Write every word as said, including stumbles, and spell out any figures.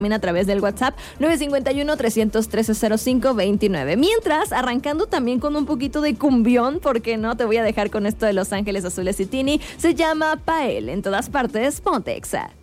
a través del WhatsApp nueve cinco uno, tres uno tres, cero cinco dos nueve. Mientras, arrancando también con un poquito de cumbión, porque no te voy a dejar con esto de Los Ángeles Azules y Tini, se llama Pael. En todas partes, ponte Exa.